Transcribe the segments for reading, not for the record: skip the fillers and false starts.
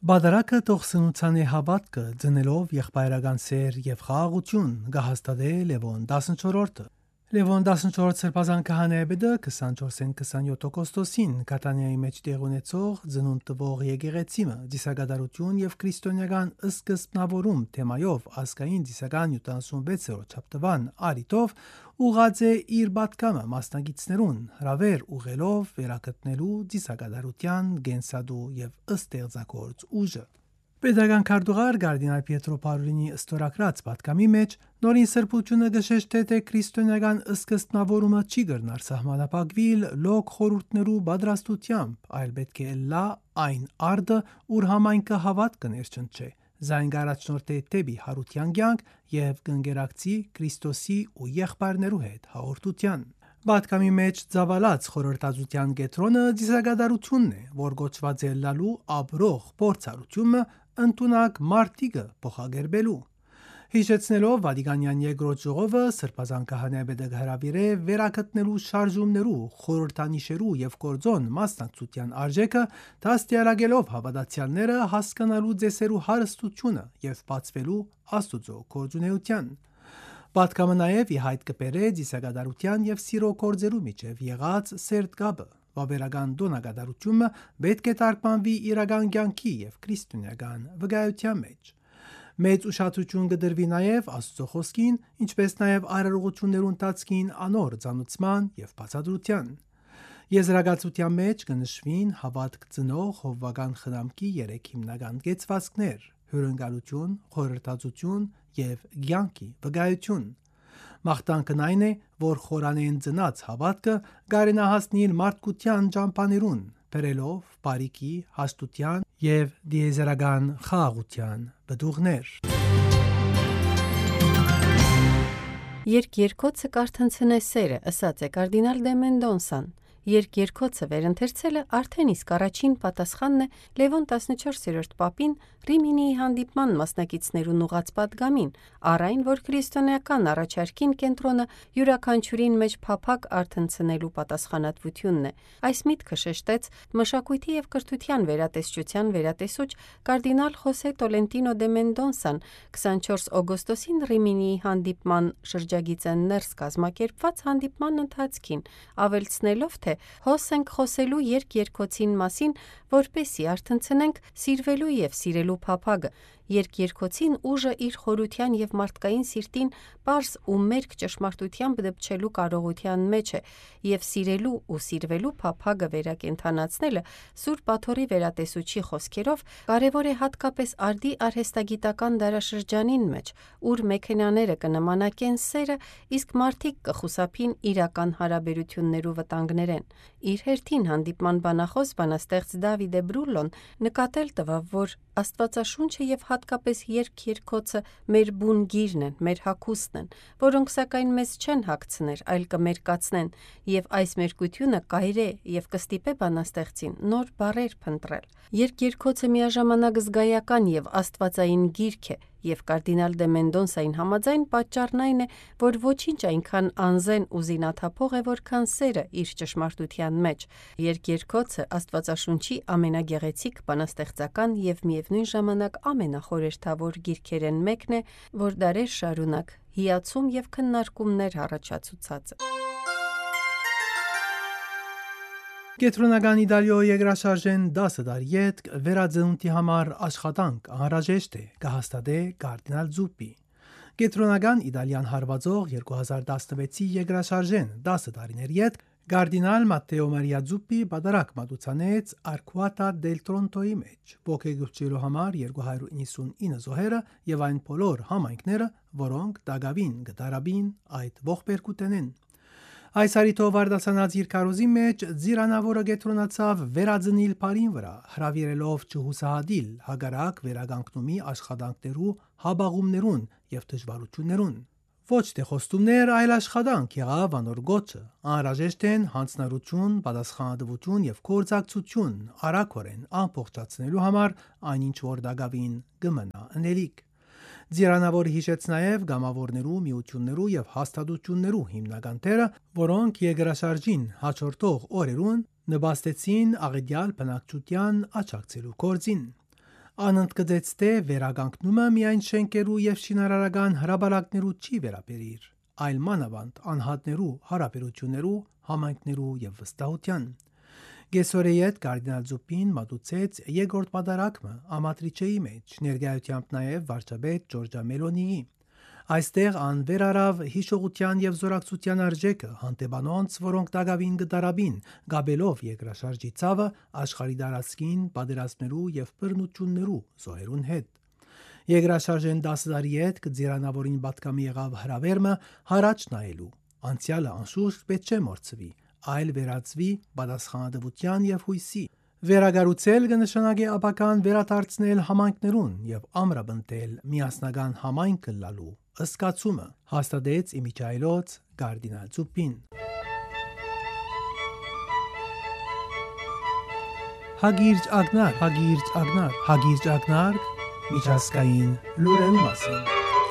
Բադարակը տողսնության է հավատքը ձնելով եղբայրական սեր եւ խաղաղություն գահստադե Լևոն 14-ը։ Լևոն 14 սրբազան քահանայաբեդը 24-27 օգոստոսին Կատանիայի մեջ տեղ ունեցող ծնունդ տվող եկեղեցիմը դիսագադարություն եւ քրիստոնեական սկզբնավորում թեմայով ազգային դիսական 76-րդ չապտվան արիտով ուղղած է իր պատկամը մասնագետներուն հրավեր ուղելով վերակտնելու դիսագադարության գենսադու եւ ըստեղծագործ ուժը։ Պետական քարտուղար Կարդինալ Պիետրո Պարոլինի ստորագրած պատկամի մեջ նորին սրբությունը գշեշտե թե քրիստոնեական սկզբնավորումը չի գրնար սահմանափակվիլ լոկ խորհուրդներու պատրաստությամբ, այլ պետք է լա այն արդը, ուր համայնքը հավատքը ներչնչե, զայն գարաչնորտե տեբի հարության կյանք եւ կընկերակցի Քրիստոսի ու եղբայրներու հետ հաղորդության։ Պատկամի մեջ ծավալած խորհրդածության կետրոնը դիսագադարությունն է, որ գոչված է լալու աբրող փորձառությունը ընդունակ մարտիկը փոխագերբելու։ Հիշեցնելով Վատիկանյան երկրորդ ժողովը սրբազան քահանայաբեդը հրավիրե վերակտնելու շարժումներու, խորհրդանիշերու եւ կորձոն մասնակցության արժեքը, դաստիարակելով հավատացյալները հասկանալու ծեսերու հարստությունը եւ բացվելու Աստուծո գործունեության։ Պատկամը նաև ի հայտ կբերե դիսագադարության եւ սիրո կորձերու միջև եղած սերտ կապը։ Վավերական դոնագադարությունը պետք է տարբանվի իրական կյանքի եւ քրիստոնեական վկայության մեջ։ Մեծ ուշադրություն կդրվի նաև Աստծո խոսքին, ինչպես նաև արարողություններու ընթացքին անոր ծանուցման եւ բացատրության։ Եզրակացության մեջ կնշվին հավատք ծնող հովվական խնամքի 3 հիմնական կեցվածքներ՝ հյուրընկալություն, խորհրդածություն եւ կյանքի վկայություն։ Մաղթանքն այն է, որ խորանեն ծնած հավատքը գարենահասնիլ մարդկության ճամփաներուն, բերելով բարիքի, հաստության եւ դիեզերական խաղաղության բդուղներ։ Երկերկոցը կարթնցնե սերը, ըսած է կարդինալ դե Մենդոնսան։ Երկերկոցը վերընթերցելը արդեն իսկ առաջին պատասխանն է Լևոն 14-րդ պապին Ռիմինիի հանդիպման մասնակիցներուն ուղղած պատգամին, առ այն, որ քրիստոնեական առաջարկին կենտրոնը յուրաքանչյուրին մեջ փափակ արթնցնելու պատասխանատվությունն է։ Այս միտքը շեշտեց մշակույթի եւ կրթության վերատեսչության վերատեսուչ կարդինալ Խոսե Տոլենտինո դե Մենդոնսան 24 օգոստոսին Ռիմինիի հանդիպման շրջագիծեն ներս կազմակերպված հանդիպման ընթացքին, ավելցնելով, թե հոս ենք խոսելու երկերկոցին մասին, որպեսի արթնցնենք սիրվելու եւ սիրելու փափագը։ Երկերկոցին ուժը իր խորության եւ մարդկային սիրտին պարզ ու մերկ ճշմարտությամբ դպչելու կարողության մեջ է, եւ սիրելու ու սիրվելու փափագը վերակենդանացնելը Սուրբ Աթոռի վերատեսուչի խոսքերով կարևոր է հատկապես արդի արհեստագիտական դարաշրջանին մեջ, ուր մեքենաները կնմանակեն սերը, իսկ մարդիկ կխուսափին իրական հարաբերություններու վտանգներեն։ Իր հերթին հանդիպման բանախոս բանաստեղծ Դավիդե Բրուլոն նկատել տվավ, որ Աստվածաշունչը եւ հատկապես երկերկոցը մեր բուն գիրն են, մեր հագուստն են, որոնք սակայն մեզ չեն հագցներ, այլ կմերկացնեն, եւ այս մերկությունը կայրե եւ կստիպե բանաստեղծին նոր բառեր փնտրել։ Երկերկոցը միաժամանակ զգայական եւ աստվածային գիրք է, եւ կարդինալ դե Մենդոնսային համաձայն պատճառն այն է, որ ոչինչ այնքան անզեն ու զինաթափող է, որքան սերը իր ճշմարտության մեջ։ Երկերկոցը Աստվածաշունչի ամենագեղեցիկ բանաստեղծական եւ միևնույն ժամանակ ամենախորհրդավոր գիրքերեն մեկն է, որ դարեր շարունակ հիացում եւ քննարկումներ առաջացուցած է։ Կենտրոնական Իտալիոյի երկրաշարժեն 10 տարի յետք վերածնունդի համար աշխատանք անհրաժեշտ է, կհաստատե կարդինալ Զուպպի։ Կենտրոնական Իտալիան հարվածող 2016-ի երկրաշարժեն 10 տարիներ յետք կարդինալ Մատտեո Մարիա Զուպպի պատարակ մատուցանեց Արքուատա դել Տրոնտոյի մեջ, ողջույնելու համար 299 զոհերը եւ այն բոլոր համայնքները, որոնք դակավին գտարաբին այդ ողբերգութենեն։ Այս արիտով արդասանած իր կարոզի մեջ ձիրանավորը գետրոնացավ վերածնիլ բարին վրա, հրավիրելով չհուսահատիլ հագարակ վերագանքնումի աշխատանքներու հաբաղումներուն եւ դժվարություններուն։ Ոչ թե խոստումներ, այլ աշխատանք եղավ անոր գոչը, անհրաժեշտ են հանձնարարություն, պատասխանատվություն եւ կորձակցություն արագորեն ամբողջացնելու համար այնինչ որ դակավին կմնա անելիք։ Ձիրանավորը հիշեց նաև գամավորներու, միություններու եւ հաստատություններու հիմնական թերը, որոնք երկրաշարժին հաջորդող օրերուն նպաստեցին աղետյալ բնակչության աջակցելու գործին։ Անընդգծեց, թե վերականգնումը միայն շենքերու եւ շինարարական հրաբարակներու չի վերաբերիր, այլ մանավանդ անհատներու, հարաբերություններու, համայնքներու եւ վստահության։ Գեսորեյետ կարդինալ Զուպին մատուցեց երկրորդ պատարակը ամատրիչեի մեջ, ներկայությամբ նաև վարչապետ Ջորջա Մելոնիի։ Այստեղ անվերարավ հիշողության եւ զորակցության արժեքը հանդեպանոնց, որոնք դակավին գդարաբին, գաբելով երկրաշարժի ցավը աշխարհի դարածքին պատերազմներու եւ բռնություններու զոհերուն հետ։ Երկրաշարժեն 10 տարի հետ կձիրանավորին պատկամի եղավ հրավերմը հարաճ նայելու։ Անցյալը անշուշտ պետք չէ մոռցվի, այլ վերածվի պատասխանատվության եւ հույսի։ Վերագառուցել կնշանակի ապական վերադարձնել համայնքներուն եւ ամրապնդել միասնական համայնք լալու ըսկացումը, հաստատեց իմիջայլոց կարդինալ Զուպին։ Հագիրջ ագնար, միջազգային լուրերու մասին։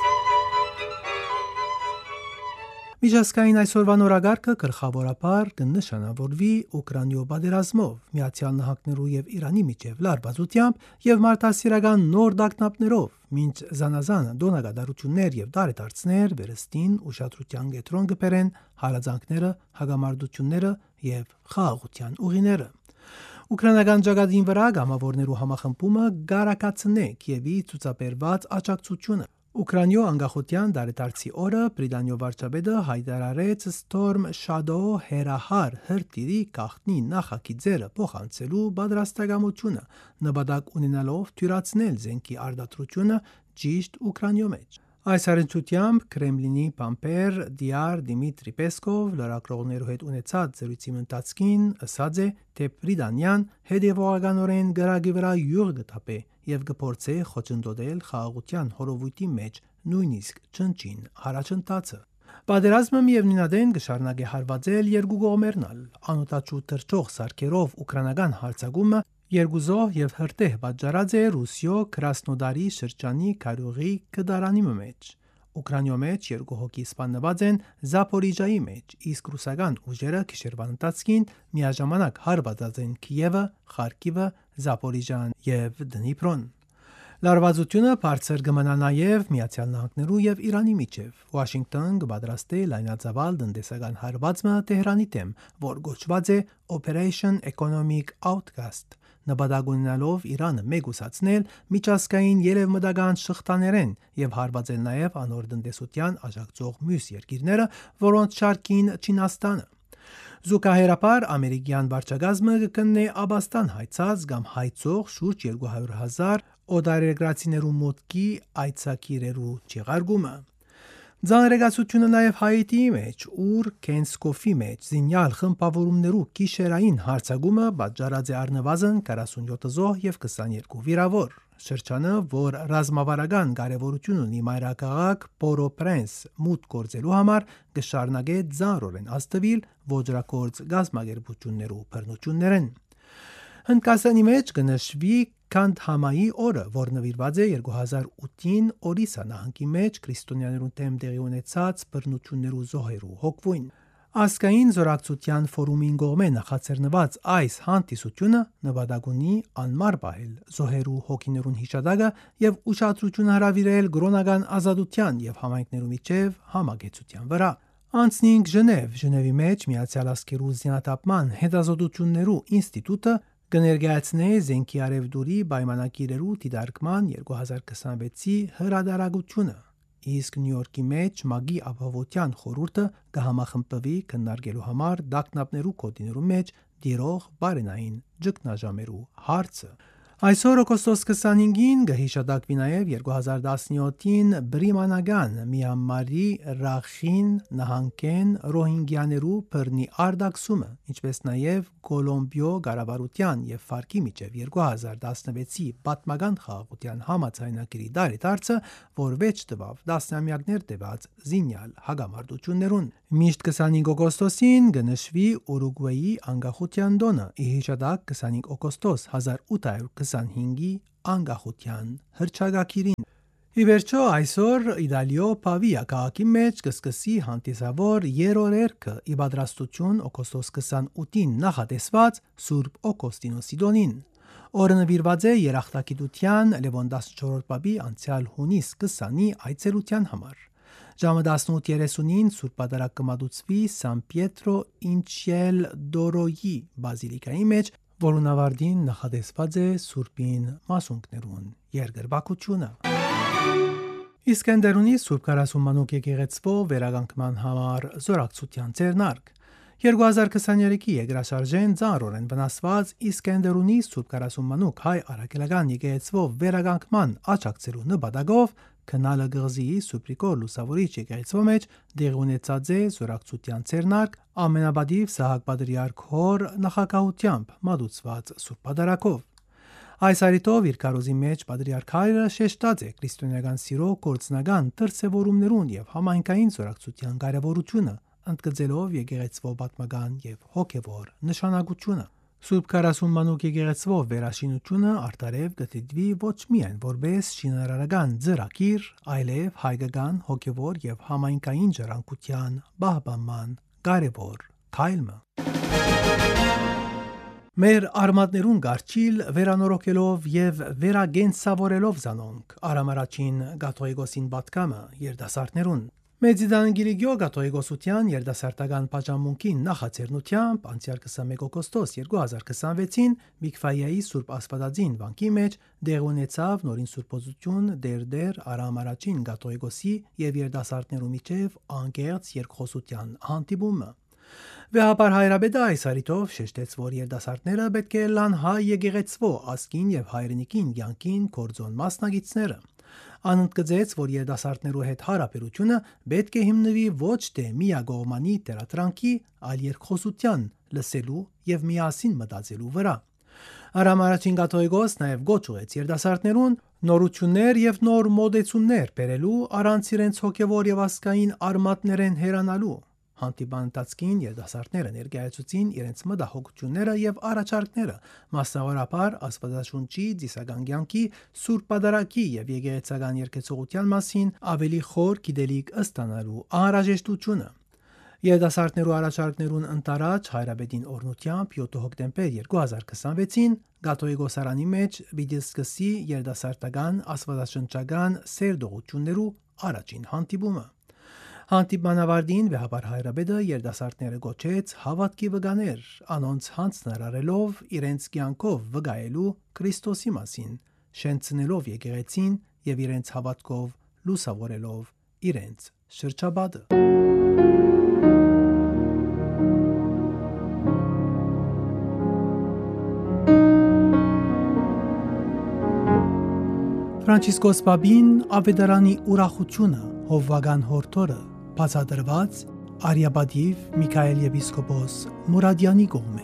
Միջազգային այսօրվա նորագարկը գլխավորաբար կնշանավորվի Ուկրաինայ պատերազմով, Միացյալ Նահանգներու եւ Իրանի միջև լարվածությամբ եւ մարդասիրական նոր դակնապներով, մինչ զանազան դոնագադարություններ եւ դարետարցներ վերստին ուշադրության կենտրոն կբերեն հարազանքները, հագամարտությունները եւ խաղաղության ուղիները։ Ուկրաինական ճակատին վրա գամավորներու համախմբումը գարակացնեք եւ ի ցուցաբերված աջակցությունը։ Ուկրաինայ անկախության դարետարցի օրը Բրիտանիա վարչապետը հայտարարեց Storm Shadow հերահար հրթիռի գաղտնի նախագիծերը փոխանցելու պատրաստակամությունը, նպատակ ունենալով թյուրացնել զենքի արտադրությունը ճիշտ Ուկրաինայ մեջ։ Այս առընթությամբ Կրեմլինի պամպեր Դիար Դիմիտրի Պեսկով լրագրողներու հետ ունեցած զրույցի ընթացքին ասաց է, թե Բրիտանիան հետևողականորեն գրագի վրա յուղ կտապե եւ կփորձե խոչընդոտել խաղաղության հորովույթի մեջ նույնիսկ չնչին հարաճընթացը։ Պատերազմը միևնույնադեն կշարունակի հարվածել երկու կողմերնալ, անօտաչու թրջող սարքերով ուկրաինական հարձակումը երկուզող եւ հրտեհ պատճառած է Ռուսիո Կրասնոդարի շրջանի քարյուղի կդարանի մեջ։ Ուկրաինայ մեջ երկու հոգի սպանված են Զապորիժայի մեջ, իսկ ռուսական ուժերը գիշերվան ընթացքին միաժամանակ հարվածած են Կիևը, Խարկիվը, Զապորիժան եւ Դնիպրոն։ Լարվածությունը բարձր կմնա նաև Միացյալ Նահանգներու եւ Իրանի միջև։ Վաշինգտոն կպատրաստի լայնածավալ տնտեսական հարվածը Տեհրանի դեմ, որ կոչված է Operation Economic Outcast, նպատակ ունենալով Իրանը մեգուսացնել միջազգային երևմտական շղթաներեն եւ հարվածել նաև անոր տնտեսության աջակցող մյուս երկիրները, որոնց շարքին Չինաստանը։ Զուգահեռաբար ամերիկյան վարչակազմը կկննի Աբաստան հայցած կամ հայցող շուրջ 200,000 օտարերկրացիներու մոտքի այցակիրերու չեղարկումը։ Ձանրեգացությունը նաև Հայիտիի մեջ, ուր Քենսկոֆի մեջ զինյալ խմբավորումներու գիշերային հարձակումը պատճառած է առնվազն 47 զոհ եւ 22 վիրավոր։ Շրջանը, որ ռազմավարական կարևորություն ունի մայրաքաղաք Պորոպրենս մուտք գործելու համար, կշարունակի ձանրորեն աստվել ոճրագործ գազམ་ագերբություններու բռնություններեն։ Հնդկաստանի մեջ կնշվի Քանդհամայի օրը, որ նվիրված է 2008-ին Օրիսա նահանգի մեջ քրիստոնյաներուն դեմ տեղի ունեցած բռնություններու զոհերու հոգվույն։ Ասկային զորակցության ֆորումին կողմէ նախաձեռնված այս հանդիսությունը նպատակ ունի անմար պահել զոհերու հոգիներուն հիշատակը եւ ուշադրություն հրավիրել գրոնական ազատության եւ համայնքներու միջև համագեցության վրա։ Անցնինք Ժնևի մեջ Միացյալ Աշխարհի զինաթափման հետազոտություններու ինստիտուտը կներկայացնե զենքի արևդուրի պայմանագիրերու դիտարկման 2026-ի հրադարագությունը, իսկ Նյու Յորքի մեջ ՄԱԳ-ի ապահովության խորհուրդը կհամախմբվի քննարկելու համար դակնապներու կոդիներու մեջ դիրող բարենային ճգնաժամերու հարցը։ Այսօր օգոստոս 25-ին կհիշատակվի նաև 2017-ին բրիմանական Մյանմարի Ռախին նահանգեն ռոհինգյաներու բռնի արտաքսումը, ինչպես նաև Կոլոմբիո կառավարության եւ ՖԱՐԿ-ի միջև 2016-ի պատմական խաղաղության համաձայնագրի դարետարցը, որ վեճ տվավ տասնամյակներ տևած զինյալ հագամարտություններուն։ Միշտ 25 օգոստոսին կնշվի Ուրուգվայի անկախության տոնը, ի հիշատակ 25 օգոստոս 1825-ի անկախության հռչակագիրին։ Ի վերջո այսօր Իտալիո Պավիա քաղաքի մեջ կսկսի հանդիսավոր երրորդը ի պատրաստություն օգոստոս 28-ին նախատեսված Սուրբ Օգոստինոսի տոնին։ Օրը նվիրված է երախտագիտության Լևոն 14-րդ պապի անցյալ հունիս 20-ի այցելության համար։ Ժամը 18:30-ին Սուրբ Պատարագ կմատուցվի Սան Պիետրո in Ciel d'Oroյի բազիլիկայի մեջ, որուն ավարտին նախատեսված է Սուրբին մասունքներուն երկրպագությունը։ Իսկենդերունի Սուրբ 40 մանուկ եկեղեցվո վերականգնման համար զորակցության ձեռնարկ։ 2023-ի եգրաշարժեն ծանրորեն վնասված Իսկենդերունի Սուրբ 40 մանուկ հայ արաքելական եկեղեցվո վերականգնման աջակցելու նպատակով Քնալը գղզիի Սուպրիկոր լուսավորիչ եկեղեցվո մեջ դեղ ունեցած է զորակցության ձեռնարկ ամենաբադիվ Սահակ Պատրիարք հոր նախագահությամբ մատուցված Սուրբ Պատարագով։ Այս արիտով իր կարոզի մեջ Պատրիարք հայրը շեշտած է քրիստոնեական սիրո կորցնական դրսևորումներուն եւ համայնքային զորակցության կարեւորությունը, ընդգծելով եկեղեցվո պատմական եւ հոգեվոր նշանակությունը։ Սուրբ 40 մանուկ եկեղեցվո վերաշինությունը արտարև գտիդվի ոչ միայն որպես շինարարական ծրագիր, այլև հայկական հոգեվոր եւ համայնքային ժառանգության պահպանման կարևոր քայլ։ Մեր արմատներուն գարչիլ վերանորոգելով եւ վերագենսավորելով զանոնք Արամարաչին Գաթողիկոսին պատկամը երդասարտներուն Մեծիդան Գիրիգիո Գաթողիկոսության երդասարտական պաշտամունքին նախաձեռնությամբ անցյալ 21 օգոստոս 2026-ին Միքվայիայի Սուրբ Աստվածածին վանքի մեջ դեղ ունեցավ նորին սուրբոզություն դեր Արամարաչին Գաթողիկոսի եւ երդասարտներու միջև անկեղծ երկխոսության հանդիպումը։ Վեհապար Հայրաբեդը այս արիտով շեշտեց, որ երդասարտները պետք է լան հայ եկեղեցվո ասկին եւ հայրենիքին յանքին կորձոն մասնագետները։ Անընդգծեց, որ երդասարտներու հետ հարաբերությունը պետք է հիմնվի ոչ թե միագողմանի թերատրանքի, այլ երկխոսության, լսելու եւ միասին մտածելու վրա։ Արամարաչին Գաթողիկոս նաեւ գոչ ուղեց երդասարտներուն նորություններ եւ նոր մոդեցումներ բերելու առանց իրենց հոգեվոր եւ ասկային արմատներեն հերանալու։ Հանդիպան ընթացքին երդասարտները ներկայացուցին իրենց մտահոգությունները եւ առաջարկները, մասնավորապես Աստվածաշունչի դիսական կյանքի, Սուրբ Պատարագի եւ եկեղեցական երկեցողության մասին ավելի խոր գիտելիք ստանալու անհրաժեշտությունը։ Երդասարտներու առաջարկներուն ընտարաջ Հայրաբեդին օրնությամբ 7 հոկտեմբեր 2026-ին Գաթողիկոսարանի մեջ պիտի սկսի երդասարտական աստվածաշնչական սերդողություններու առաջին հանդիպումը։ Հանդիպման ավարտին Վեհապար Հայրաբեդը երդասարտները գոչեց հավատքի վկաներ, անոնց հանձնարարելով իրենց կյանքով վկայելու Քրիստոսի մասին, շենցնելով եկեղեցին եւ իրենց հավատքով լուսավորելով իրենց շրջապատը։ Ֆրանցիսկոս Պապին ավետարանի ուրախությունը հովվական հորթորը բացատրված Արիաբադիվ Միքայել եպիսկոպոս Մուրադյանի կողմէ։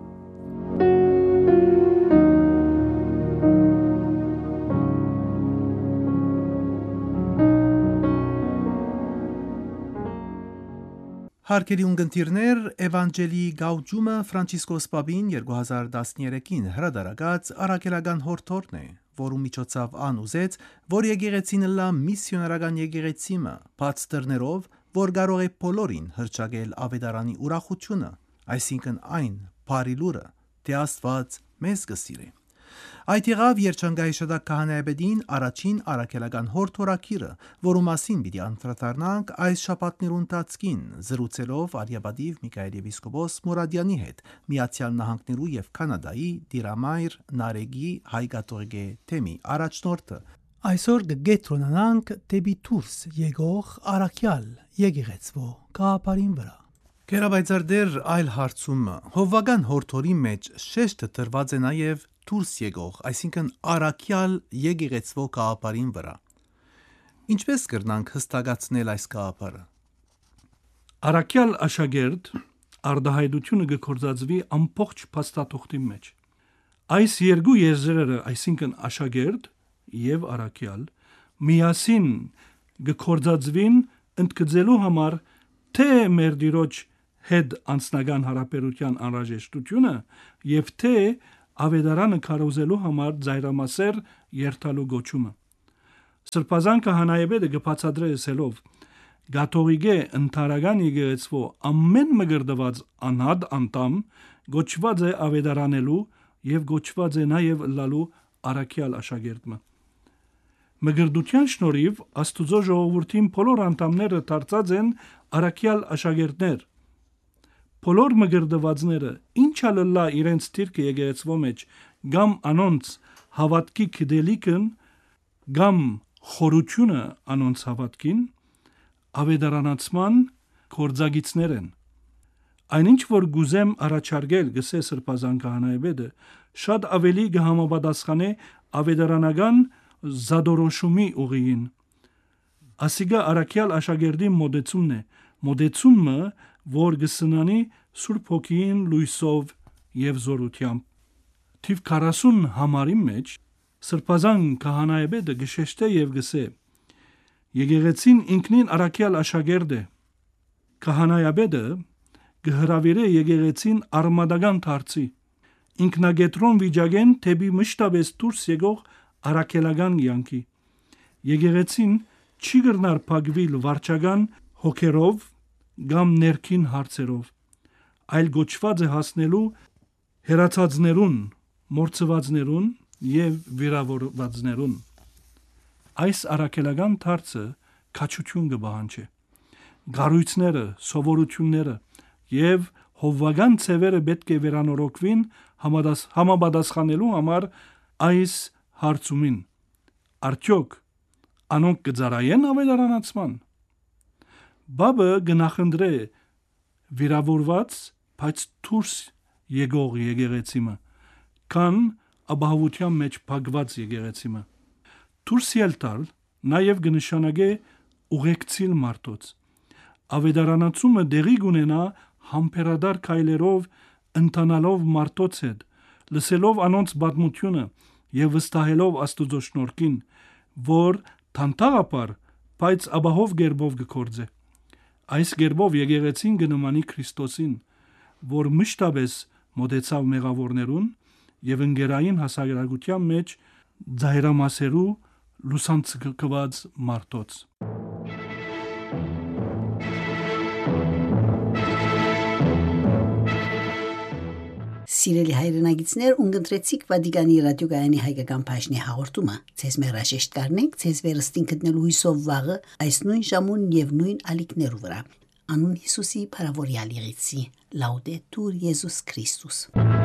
Հարկերի ունգընտիրներ Էվանջելի գաուջումը Ֆրանցիսկոս Պապին 2013-ին հրադարագած առաքելական հորթորն է, որու միջոցով ան ուզեց, որ եկեղեցին լա միսիոներական եկեղեցիմը, բաց դռներով, որ կարող է բոլորին հրճագել ավետարանի ուրախությունը, այսինքն այն բարի լուրը, թե Աստված մեզ կսիրի։ Այդ եղավ Երջանկայի Շատակ Քահանայապետին առաջին առաքելական հորթորակիրը, որու մասին պիտի անդրադառնանք այս շաբաթներուն ընթացքին, զրուցելով Արիաբադիվ Միքայել եպիսկոպոս Մուրադյանի հետ, Միացյալ Նահանգներու եւ Կանադայի դիրամայր Նարեգի հայ-կաթողիկե թեմի առաջնորդը։ Այսօր կգետրոնանանք դեպի դուրս եկող առաքյալ եկեղեցվո գաղափարին վրա։ Կերաբայցար դեր այլ հարցումը հովվական հորթորի մեջ շեշտը տրված է նաև դուրս եկող, այսինքն առաքյալ եկեղեցվո գաղափարին վրա։ Ինչպես կրնանք հստակացնել այս գաղափարը։ Առաքյալ աշակերտ արդահայտությունը կգործածվի ամբողջ փաստաթուղթի մեջ։ Այս երկու եզրերը, այսինքն աշակերտ եւ առաքյալ, միասին կգործածվին ընդգծելու համար թե մեր Տիրոջ հետ անձնական հարաբերության անհրաժեշտությունը եւ թե ավետարանը քարոզելու համար ծայրամասեր երթալու գոչումը։ Սրբազան քահանայապետը կբացատրի ասելով. Գաթողիկե ընդհանրական եկեղեցվո ամեն մգրդված անհատ անդամ գոչված է ավետարանելու եւ գոչված է նաեւ լալու առաքյալ աշակերտը։ Մգրդության շնորհիվ Աստուծո ժողովրդին բոլոր անդամները դարձած են առաքյալ աշակերտներ։ Բոլոր մգրդվածները ինչա լլա իրենց թիրքը եկեղեցվո մեջ կամ անոնց հավատքի գդելիքն կամ խորությունը անոնց հավատքին ավետարանացման կորձագիցներ են։ Այնինչ որ գուզեմ առաջարկել գսե սրբազան քահանայապետը շատ ավելի կհամապատասխանե ավետարանական զադորոշումի ուղին։ Ասիգա առաքյալ աշակերտի մոդեցումը, որ գսնանի Սուրբ Հոգին լույսով եւ զորությամբ։ Թիվ 40 համարի մեջ սրբազան քահանայապետը գշեշտե եւ գսե. Եկեղեցին ինքնին առաքյալ աշակերտ է։ Քահանայապետը գհրավիրե եկեղեցին արմատական դարձի, ինքնագետրոն վիճակեն թեպի մշտապես դուրս եկող առաքելական յանքի։ Եկեղեցին չի գրնար փակվիլ վարչական հոգերով կամ ներքին հարցերով, այլ գոչված է հասնելու հերացածներուն, մորցվածներուն եւ վիրավորվածներուն։ Այս առաքելական դարձը քաջություն կբահանջի։ Գառույցները, սովորությունները եւ հովվական ծևերը պետք է վերանորոգվին համապատասխանելու համար այս հարցումին։ Արդյոք անոնք կծարայեն ավետարանացման։ Բաբը գնախնդրե վիրավորված, բայց դուրս եկող եկեղեցիմը, քան ապահովության մեջ փակված եկեղեցիմը։ Դուրս ելտալ նաև կնշանակե ուղեկցիլ մարդոց։ Ավետարանացումը դեղի կունենա համբերադար քայլերով ընթանալով մարդոց հետ, լսելով անոնց պատմությունը եւ վստահելով Աստուծո շնորհքին, որ թանթաղապար, բայց ապահով գերբով կգործե։ Այս գերբով եկեղեցին կնմանի Քրիստոսին, որ մշտապես մոտեցավ մեղավորներուն եւ ընկերային հասարակության մեջ ձայրամասերու լուսանցկված մարդոց։ Սիրելի հայրենագիտներ, ունգընտրեցիք Վատիկանի ռադիոգայանի հայկական բաժնի հաղորդումը։ Ձեզ մերաշեշտ կառնենք, ձեզ վերստին գտնելու հույսով վաղը այս նույն ժամուն եւ նույն ալիքներու վրա։ Անուն Հիսուսի փարավորյալ եղեցի։ Լաուդետուր Եզուս Քրիստոս։